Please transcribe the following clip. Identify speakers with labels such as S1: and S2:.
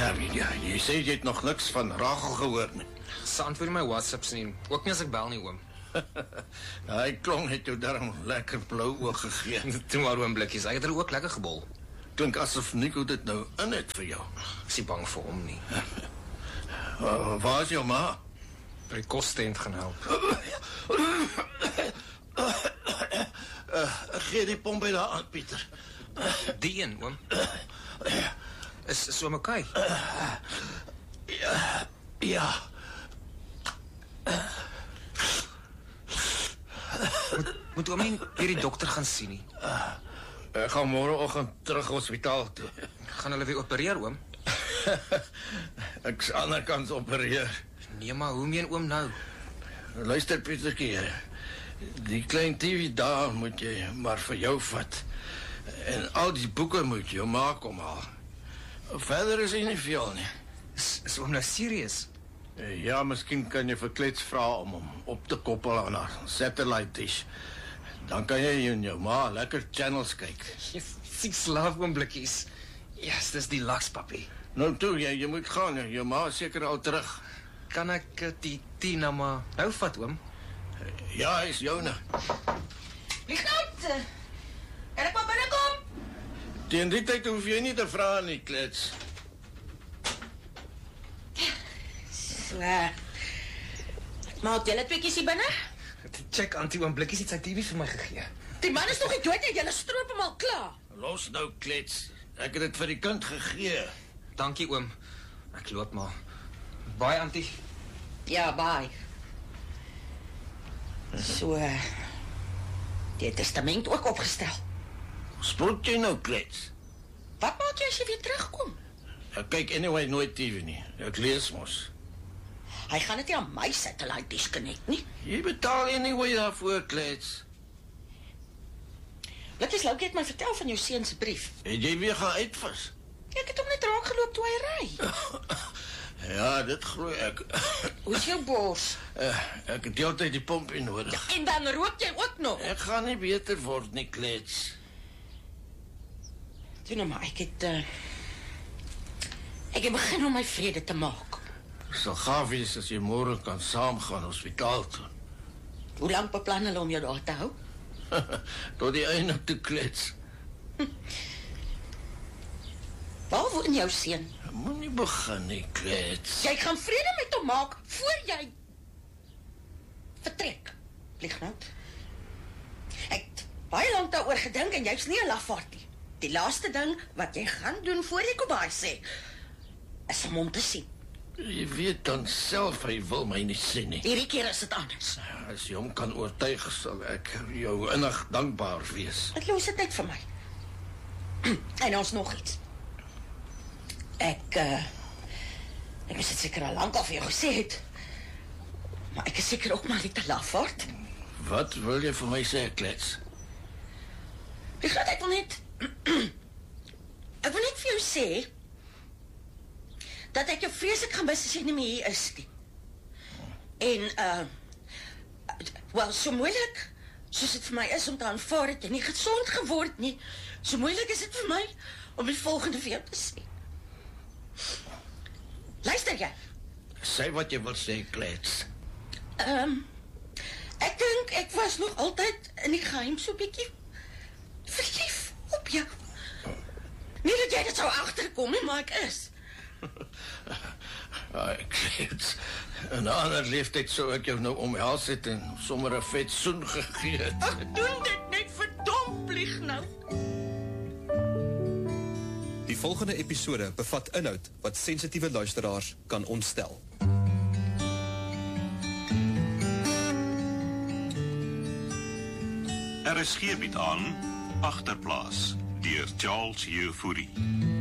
S1: Ja, jy sê jy het nog niks van Rachel gehoor nie.
S2: Sy antwoord my WhatsApps nie, ook nie as ek bel nie, oom.
S1: Hy klong het jou daarom lekker blou oog gegee.
S2: Toe maar oom Blikkies, hy het er ook lekker gebol.
S1: Klink asof Nico dit nou in het vir jou.
S2: Is nie bang vir hom nie.
S1: Waar is jou ma?
S2: By die kostent gaan help.
S1: Gee die pomp by daar aan, Pieter.
S2: Die een, oom. Is oom okay?
S1: Ja.
S2: Moet oom nie weer die dokter gaan sien nie?
S1: Ek gaan môreoggend terug hospitaal toe.
S2: Gaan hulle weer opereer, oom?
S1: Ek sal ander kans opereer.
S2: Nee, maar hoe meen oom nou?
S1: Luister, Pietertjie, die klein TV daar moet jy maar vir jou vat. En al die boeke moet jou ma kom haal. Verder is hy nie veel nie.
S2: Is oom nou serieus?
S1: Ja, miskien kan jy vir Klets vra om hom op te koppel aan haar satellite dish. Dan kan jy en jou ma lekker channels kyk.
S2: Ek slaap oom Blikkies. Yes, dis die laks, papi.
S1: Nou toe, jy moet gaan, jou ma is seker al terug.
S2: Kan ek die Tina maar nou vat, oom?
S1: Ja, hy is joune.
S3: Liegnout, kan ek maar binnenkom?
S1: Teen die tyd hoef jy nie te vra nie, Klets.
S3: So, maar julle tweekies hier binne?
S2: Check, auntie oom Blikkies het sy TV vir my gegee.
S3: Die man is nog nie dood nie, julle stroop hom al klaar.
S1: Los nou, Klets. Ek het dit vir die kind gegee.
S2: Dankie, oom. Ek loop maar. Bye, auntie.
S3: Ja, bye. So, die testament ook opgestel.
S1: Spook jy nou, Klets?
S3: Wat maak jy as jy weer terugkom?
S1: Ek kyk anyway nooit TV nie. Ek lees mos.
S3: Hy gaan dit nie aan my satellite disconnect nie.
S1: Jy betaal anyway daarvoor, Klets.
S3: Blikkies Loukie het my vertel van jou seun se brief.
S1: Het jy weer gaan uitvis?
S3: Ek het hom net raak geloop toe hy ry.
S1: Ja, dit glo ek.
S3: Hoe is jou bors?
S1: Ek het heeltyd die pompie nodig.
S3: Ja, en dan rook jy ook nog.
S1: Ek gaan nie beter word nie, Klets.
S3: Toe nou maar, ek het begin om my vrede te maak.
S1: Ek sal gaaf wees as jy môre kan saam gaan hospitaal toe.
S3: Hoe lang beplan hulle om jou daar te hou?
S1: Tot die einde te, Klets.
S3: Waar woon jou seun?
S1: Moenie begin nie, Klets.
S3: Jy gaan vrede met hom maak voor jy vertrek, Liegnout. Ek het baie lank daaroor gedink en jy's nie 'n lafaard nie. Die laaste ding wat jy gaan doen voor jy Kobai sê, is om hom te sien.
S1: Jy weet dan self, hy wil my nie sien nie.
S3: Hierdie keer is dit anders.
S1: As jy hom kan oortuig, sal ek jou innig dankbaar wees.
S3: Ek los dit net vir my. En ons nog iets. Ek is dit seker al lank al vir jou gesê het, maar ek is seker ook maar nie te lafaard.
S1: Wat wil jy vir my sê, Klets?
S3: Ek wil net ek wil net vir jou sê dat ek jou vreeslik gaan mis as jy nie meer hier is nie. En wel, so moeilik soos dit vir my is om te aanvaar het jy nie gesond geword nie, so moeilik is dit vir my om die volgende vir jou te sê. Luister jy?
S1: Sê wat jy wil sê, Klets.
S3: Ek dink ek was nog altyd in die geheim so bietjie verlief op jou. Nie dat jy dit sou agterkom nie, maar ek is.
S1: Klets, in 'n ander leeftijd sou ek jou nou omhels het en sommer 'n vet soen gegee het.
S3: Ag, doen dit net verdomp, Liegnout.
S4: Die volgende episode bevat inhoud wat sensitiewe luisteraars kan ontstel.
S5: RSG bied aan Agterplaas deur Charles Jefouri.